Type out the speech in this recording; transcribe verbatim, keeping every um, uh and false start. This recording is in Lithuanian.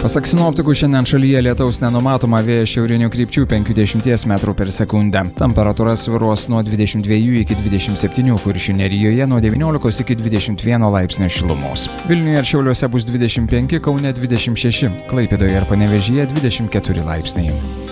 Pasak sinoptikų, šiandien šalyje lietaus nenumatoma, vėjas šiaurinių krypčių penkiasdešimt metrų per sekundę. Temperatūra svyruos nuo dvidešimt dviejų iki dvidešimt septynių, Kuršių nerijoje nuo devyniolikos iki dvidešimt vieno laipsnio šilumos. Vilniuje ir Šiauliuose bus dvidešimt penki, Kaune dvidešimt šeši, Klaipėdoje ir Panevėžyje dvidešimt keturi laipsniai.